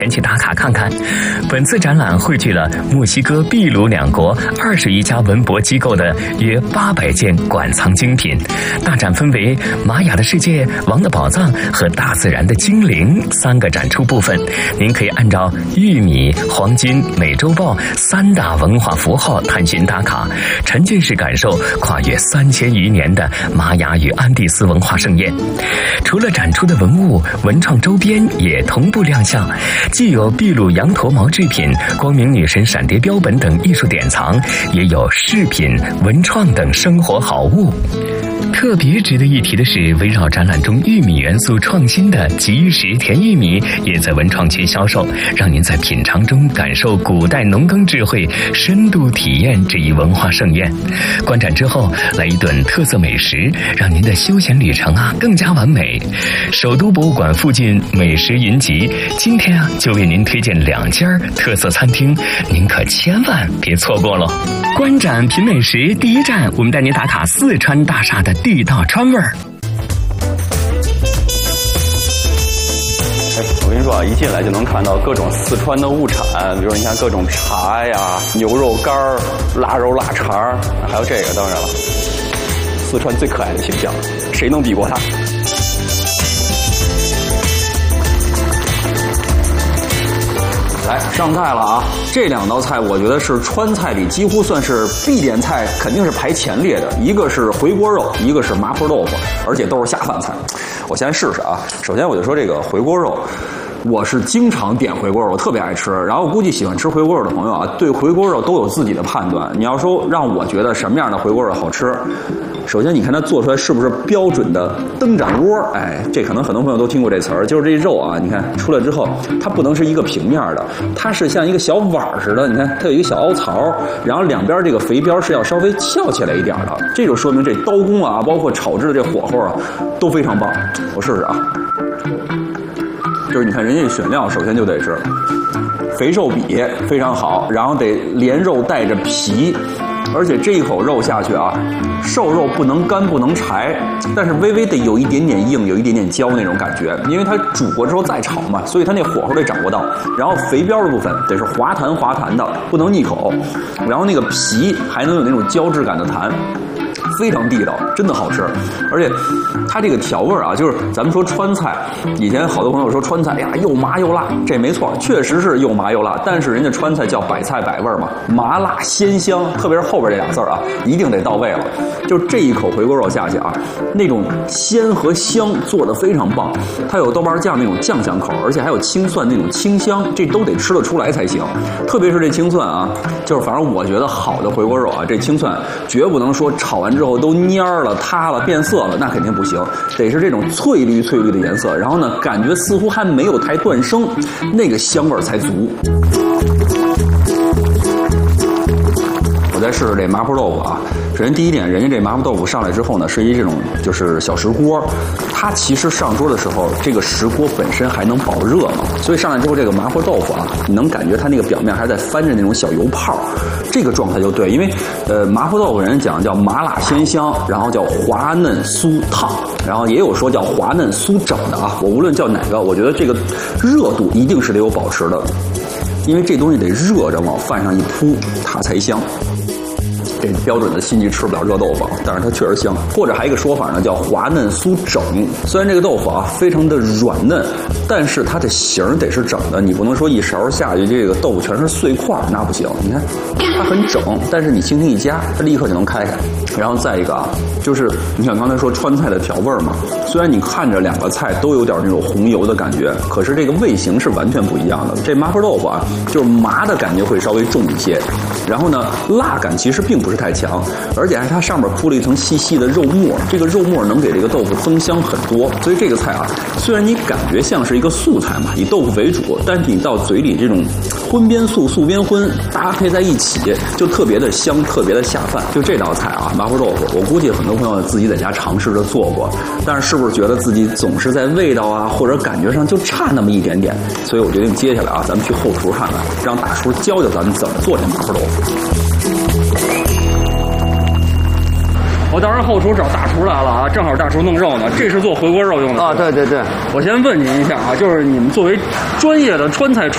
前去打卡看看。本次展览汇聚了墨西哥、秘鲁两国21家文博机构的约800件馆藏精品。大展分为玛雅的世界、王的宝藏和大自然的精灵3个展出部分。您可以按照玉米、黄金、美洲豹3大文化符号探寻打卡，沉浸式感受跨越3000余年的玛雅与安第斯文化盛宴。除了展出的文物，文创周边也同步亮相，既有秘鲁羊驼毛制品、光明女神闪蝶标本等艺术典藏，也有饰品、文创等生活好物。特别值得一提的是，围绕展览中玉米元素创新的即食甜玉米也在文创区销售，让您在品尝中感受古代农耕智慧，深度体验这一文化盛宴。观展之后，来一顿特色美食，让您的休闲旅程更加完美。首都博物馆附近美食云集，今天就为您推荐2家特色餐厅，您可千万别错过喽！观展品美食第一站，我们带您打卡四川大厦的地道川味儿。 我跟你说啊，一进来就能看到各种四川的物产，比如你看各种茶呀、牛肉干儿、腊肉腊肠，还有这个，当然了，四川最可爱的形象，谁能比过他？来上菜了啊！这2道菜我觉得是川菜里几乎算是必点菜，肯定是排前列的。一个是回锅肉，一个是麻婆豆腐，而且都是下饭菜。我先试试啊！首先我就说这个回锅肉，我是经常点回锅肉，我特别爱吃。然后估计喜欢吃回锅肉的朋友啊，对回锅肉都有自己的判断。你要说让我觉得什么样的回锅肉好吃，首先你看它做出来是不是标准的灯盏窝？哎，这可能很多朋友都听过这词儿，就是这肉啊，你看出来之后，它不能是一个平面的，它是像一个小碗似的，你看它有一个小凹槽，然后两边这个肥边是要稍微翘起来一点的，这就说明这刀工啊，包括炒制的这火候啊，都非常棒。我试试啊。就是你看人家选料，首先就得是肥瘦比非常好，然后得连肉带着皮，而且这一口肉下去啊，瘦肉不能干不能柴，但是微微得有一点点硬，有一点点焦那种感觉，因为它煮过之后再炒嘛，所以它那火候得掌握到。然后肥膘的部分得是滑弹滑弹的，不能腻口，然后那个皮还能有那种胶质感的弹。非常地道，真的好吃，而且它这个调味啊，就是咱们说川菜，以前好多朋友说川菜呀又麻又辣，这没错，确实是又麻又辣，但是人家川菜叫百菜百味嘛，麻辣鲜香，特别是后边这俩字啊，一定得到位了。就是这一口回锅肉下去啊，那种鲜和香做得非常棒，它有豆瓣酱那种酱香口，而且还有青蒜那种清香，这都得吃得出来才行。特别是这青蒜啊，就是反正我觉得好的回锅肉啊，这青蒜绝不能说炒完之后都蔫了、塌了、变色了，那肯定不行，得是这种翠绿翠绿的颜色，然后呢，感觉似乎还没有太断生，那个香味才足。我再试试这麻婆豆腐啊。首先第一点，人家这麻婆豆腐上来之后呢，是一这种就是小石锅，它其实上桌的时候，这个石锅本身还能保热嘛，所以上来之后这个麻婆豆腐啊，你能感觉它那个表面还在翻着那种小油泡，这个状态就对，因为麻婆豆腐人讲叫麻辣鲜香，然后叫滑嫩酥烫，然后也有说叫滑嫩酥整的啊，我无论叫哪个，我觉得这个热度一定是得有保持的，因为这东西得热着往饭上一铺，它才香。这标准的心急吃不了热豆腐，但是它确实香。或者还有一个说法呢，叫滑嫩酥整。虽然这个豆腐啊非常的软嫩，但是它的形得是整的，你不能说一勺下去这个豆腐全是碎块，那不行。你看它很整，但是你轻轻一夹，它立刻就能开开。然后再一个啊，就是你想刚才说川菜的调味嘛，虽然你看着两个菜都有点那种红油的感觉，可是这个味型是完全不一样的。这麻婆豆腐啊，就是麻的感觉会稍微重一些，然后呢，辣感其实并不是太强，而且它上面铺了一层细细的肉末，这个肉末能给这个豆腐增香很多。所以这个菜啊，虽然你感觉像是一个素菜嘛，以豆腐为主，但是你到嘴里这种荤边素、素边荤搭配在一起，就特别的香，特别的下饭。就这道菜啊，麻婆豆腐，我估计很多朋友自己在家尝试着做过，但是是不是觉得自己总是在味道啊或者感觉上就差那么一点点？所以我决定接下来啊，咱们去后厨看看，让大厨教教咱们怎么做这麻婆豆腐。我到时候后厨找大厨来了啊，正好大厨弄肉呢，这是做回锅肉用的啊。对对对， 我先问您一下啊，就是你们作为专业的川菜厨